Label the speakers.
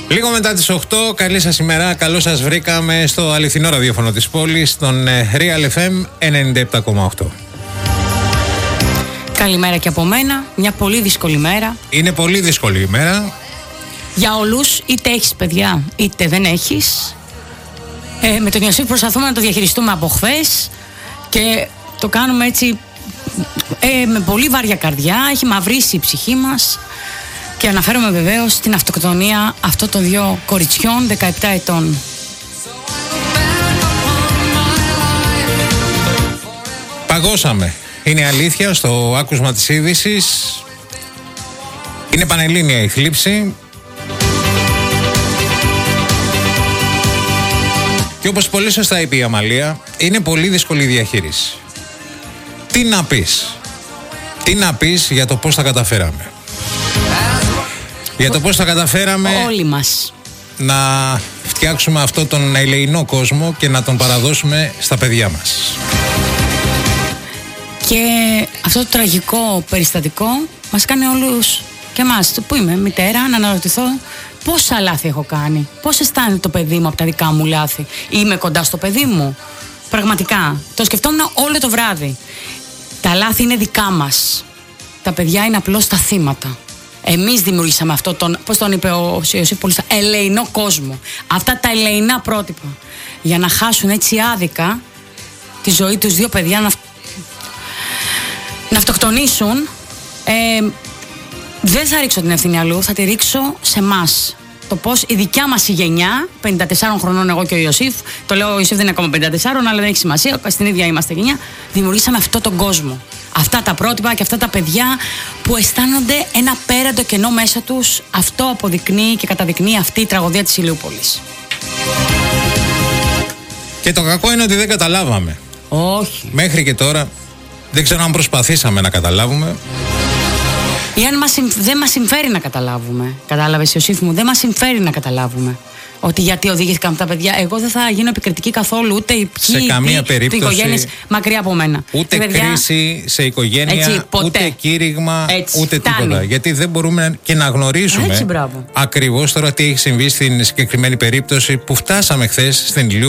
Speaker 1: Λίγο μετά τις 8, καλή σας ημέρα, καλώς σας βρήκαμε στο αληθινό ραδιόφωνο της πόλης, στον Real FM 97,8.
Speaker 2: Καλημέρα και από μένα, μια πολύ δύσκολη μέρα.
Speaker 1: Είναι πολύ δύσκολη ημέρα.
Speaker 2: Για όλους, είτε έχεις παιδιά, είτε δεν έχεις. Με τον Ιωσήφ προσπαθούμε να το διαχειριστούμε από χθες και το κάνουμε έτσι με πολύ βάρια καρδιά, έχει μαυρίσει η ψυχή μας. Και αναφέρομαι βεβαίως στην αυτοκτονία αυτών των δύο κοριτσιών 17 ετών.
Speaker 1: Παγώσαμε. Είναι αλήθεια στο άκουσμα της είδησης. Είναι πανελλήνια η θλίψη. Και όπως πολύ σωστά είπε η Αμαλία, είναι πολύ δύσκολη η διαχείριση. Τι να πεις? Τι να πεις για το πώς τα καταφέραμε? Για το πώς θα καταφέραμε
Speaker 2: όλοι μας
Speaker 1: να φτιάξουμε αυτόν τον ελεεινό κόσμο και να τον παραδώσουμε στα παιδιά μας.
Speaker 2: Και αυτό το τραγικό περιστατικό μας κάνει όλους και εμάς, που είμαι μητέρα, να αναρωτηθώ πόσα λάθη έχω κάνει. Πώς αισθάνεται το παιδί μου από τα δικά μου λάθη? Είμαι κοντά στο παιδί μου? Πραγματικά, το σκεφτόμουν όλο το βράδυ. Τα λάθη είναι δικά μας. Τα παιδιά είναι απλώς τα θύματα. Εμείς δημιουργήσαμε αυτό τον, πώς τον είπε ο Ιωσήφ πολύ σωστά, ελεεινό κόσμο. Αυτά τα ελεεινά πρότυπα. Για να χάσουν έτσι άδικα τη ζωή τους δύο παιδιά, να αυτοκτονήσουν. Δεν θα ρίξω την ευθύνη αλλού, θα τη ρίξω σε εμάς. Το πώς η δικιά μας η γενιά, 54 χρονών εγώ και ο Ιωσήφ, το λέω ο Ιωσήφ δεν είναι ακόμα 54, αλλά δεν έχει σημασία, στην ίδια είμαστε γενιά, δημιουργήσαμε αυτόν τον κόσμο. Αυτά τα πρότυπα και αυτά τα παιδιά που αισθάνονται ένα πέραντο κενό μέσα τους. Αυτό αποδεικνύει και καταδεικνύει αυτή η τραγωδία της Ηλιούπολης.
Speaker 1: Και το κακό είναι ότι δεν καταλάβαμε.
Speaker 2: Όχι.
Speaker 1: Μέχρι και τώρα δεν ξέρω αν προσπαθήσαμε να καταλάβουμε.
Speaker 2: Ή αν δεν μας συμφέρει να καταλάβουμε. Κατάλαβες, Ιωσήφ μου, δεν μας συμφέρει να καταλάβουμε ότι γιατί οδηγήθηκαν αυτά τα παιδιά. Εγώ δεν θα γίνω επικριτική καθόλου, ούτε οι ποιοι,
Speaker 1: σε καμία περίπτωση,
Speaker 2: οικογένειες μακριά από μένα.
Speaker 1: Ούτε παιδιά, κρίση σε οικογένεια,
Speaker 2: έτσι,
Speaker 1: ούτε κήρυγμα,
Speaker 2: έτσι,
Speaker 1: ούτε
Speaker 2: φτάνει.
Speaker 1: τίποτα. Γιατί δεν μπορούμε και να γνωρίζουμε ακριβώς τώρα τι έχει συμβεί στην συγκεκριμένη περίπτωση που φτάσαμε χθες στην Ηλιούπολη.